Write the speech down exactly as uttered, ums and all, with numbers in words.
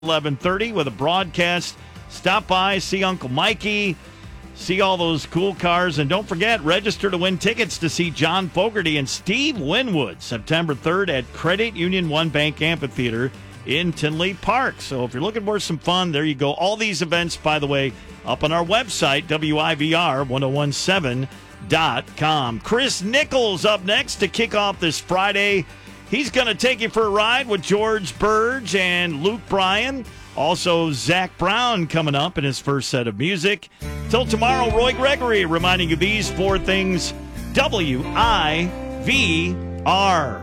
eleven thirty with a broadcast. Stop by, see Uncle Mikey, see all those cool cars, and don't forget, register to win tickets to see John Fogerty and Steve Winwood September third at Credit Union One Bank Amphitheater in Tinley Park. So if you're looking for some fun, there you go. All these events, by the way, up on our website, W I V R ten seventeen dot com. Chris Nichols up next to kick off this Friday. He's going to take you for a ride with George Burge and Luke Bryan. Also, Zach Brown coming up in his first set of music. Till tomorrow, Roy Gregory reminding you these four things. W I V R.